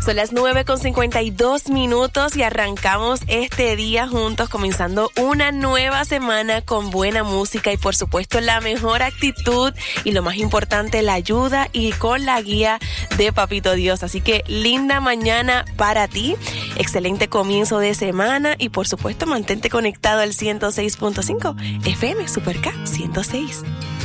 Son las 9:52 y arrancamos este día juntos, comenzando una nueva semana con buena música y por supuesto la mejor actitud y lo más importante, la ayuda y con la guía de Papito Dios. Así que linda mañana para ti, excelente comienzo de semana y por supuesto mantente conectado al 106.5 FM Super K 106.